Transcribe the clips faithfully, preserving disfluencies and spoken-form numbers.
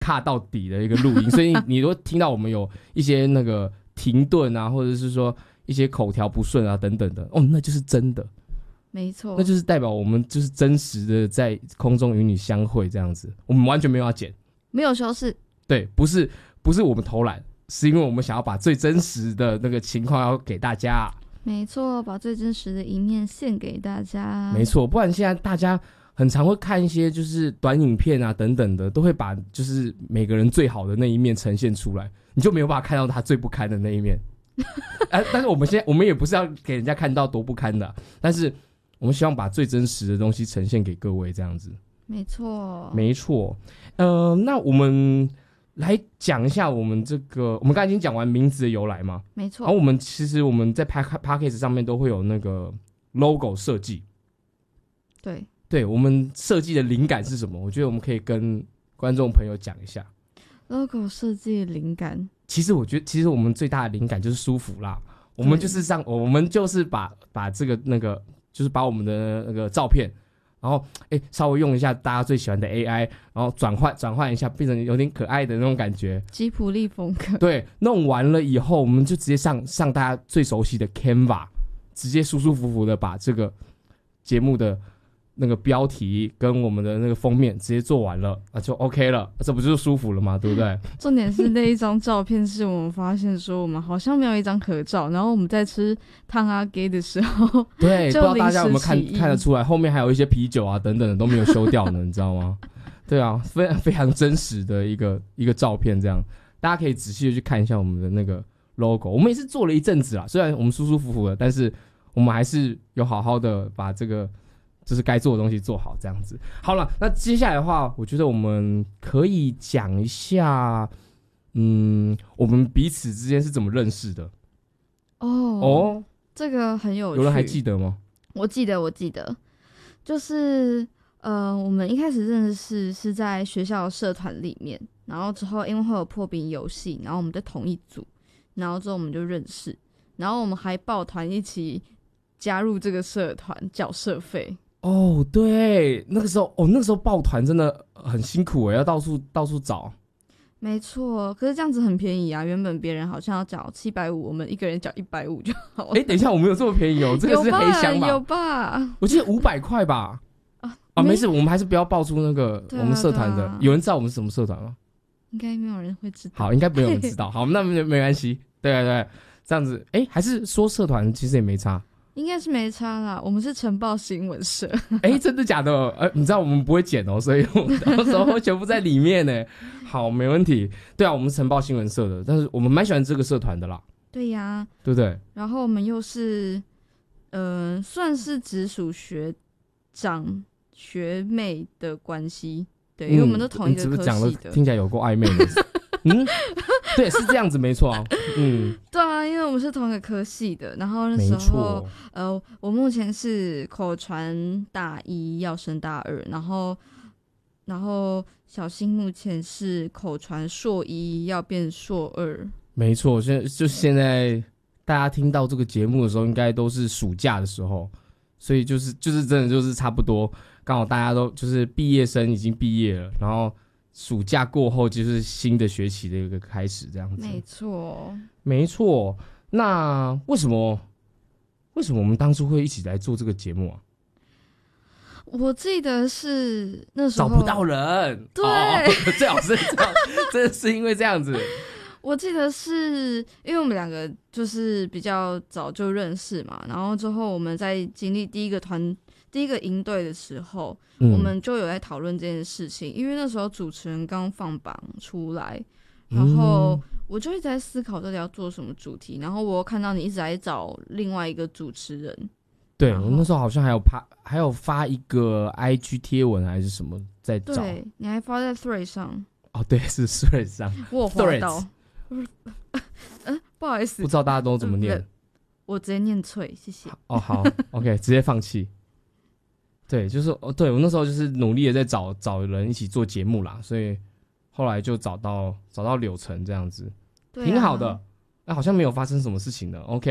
卡到底的一个录音，所以你如果听到我们有一些那个停顿啊，或者是说一些口条不顺啊等等的，哦，那就是真的， 没错， 那就是代表我们就是真实的在空中与你相会这样子，我们完全没有要剪， 没有修饰， 对，不是不是我们偷懒，是因为我们想要把最真实的那个情况要给大家。 没错，把最真实的一面献给大家。 没错，不然现在大家很常会看一些就是短影片啊等等的，都会把就是每个人最好的那一面呈现出来，你就没有办法看到他最不堪的那一面。啊、但是我们现在我们也不是要给人家看到多不堪的、啊，但是我们希望把最真实的东西呈现给各位，这样子。 没错， 没错。呃，那我们来讲一下我们这个，我们刚才已经讲完名字的由来嘛？ 没错。 然后我们其实我们在 Podcast 上面都会有那个 logo 设计。 对。 对，我们设计的灵感是什么？我觉得我们可以跟观众朋友讲一下。 logo 设计的灵感， 其实我觉得，其实我们最大的灵感就是舒服啦。我们就是上，我们就是把把这个那个，就是把我们的那个照片，然后哎稍微用一下大家最喜欢的 A I， 然后转换转换一下，变成有点可爱的那种感觉， 吉普力风格。 对，弄完了以后，我们就直接上上大家最熟悉的 Canva， 直接舒舒服服的把这个节目的那个标题跟我们的那个封面直接做完了，那就 OK 了，这不就是舒服了吗？对不对？ 重点是那一张照片是我们发现说我们好像没有一张合照，然后我们在吃汤阿给的时候， 对，不知道大家有没有看就看得出来，后面还有一些啤酒啊等等的都没有修掉呢，你知道吗？对啊，非常非常真实的一个一个照片，这样大家可以仔细的去看一下我们的那个 logo。我们也是做了一阵子啦，虽然我们舒舒服服的，但是我们还是有好好的把这个就是该做的东西做好，这样子。好了，那接下来的话，我觉得我们可以讲一下，嗯，我们彼此之间是怎么认识的。 哦哦， 这个很有趣。 有人还记得吗？ 我记得，我记得，就是呃，我们一开始认识是在学校的社团里面，然后之后因为会有破冰游戏，然后我们在同一组，然后之后我们就认识，然后我们还抱团一起加入这个社团，缴社费。 哦，对，那个时候，哦，那个时候抱团真的很辛苦诶，要到处到处找。 没错，可是这样子很便宜啊！原本别人好像要缴七百五，我们一个人缴一百五就好了。 哎，等一下，我们有这么便宜哦？这个是黑箱吧？ 有吧？有吧我记得五百块吧。啊啊，没事，我们还是不要爆出那个我们社团的。啊啊、有人知道我们是什么社团吗？ 应该没有人会知道。 好，应该没有人知道。好，那没没关系。对对对，这样子，哎，还是说社团其实也没差。 应该是没差啦，我们是晨报新闻社。 哎，真的假的？呃，你知道我们不会剪哦，所以我们到时候会全部在里面呢。好，没问题。对啊，我们是晨报新闻社的，但是我们蛮喜欢这个社团的啦。 对呀、啊， 对不对？ 然后我们又是，嗯、呃，算是直属学长学妹的关系，对，因为我们都同一个科系的。 嗯、你是不是讲的听起来有够暧昧的？嗯，对，是这样子，没错啊。嗯， 对啊，因为我们是同一个科系的，然后那时候，呃，我目前是口传大一要升大二，然后，然后小新目前是口传硕一要变硕二。 没错，现在就现在大家听到这个节目的时候，应该都是暑假的时候，所以就是就是真的就是差不多，刚好大家都就是毕业生已经毕业了，然后。暑假过后就是新的学期的一个开始，这样子。 没错， 没错。那为什么为什么我们当初会一起来做这个节目啊？ 我记得是那时候找不到人， 对， 哦、最好是这样，真的是因为这样子。 我记得是因为我们两个就是比较早就认识嘛，然后之后我们在经历第一个团。第一个营队的时候、嗯，我们就有在讨论这件事情，因为那时候主持人刚放榜出来，然后我就一直在思考到底要做什么主题，然后我看到你一直在找另外一个主持人， 对，我那时候好像还有发还有发一个 I G 贴文还是什么在找， 对，你还发在 Thread 上， 哦，对，是 Thread 上， 我有滑到，呃，不好意思， 不知道大家都怎么念， 我直接念脆，谢谢。 哦，好，OK， 直接放弃。对，就是哦，对我那时候就是努力的在找找人一起做节目啦，所以后来就找到找到柳橙这样子， 对啊、 挺好的。那、啊、好像没有发生什么事情呢 ，OK 。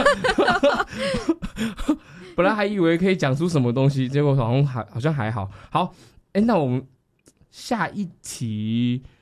本来还以为可以讲出什么东西，结果好像还好像还好。好，哎，那我们下一题，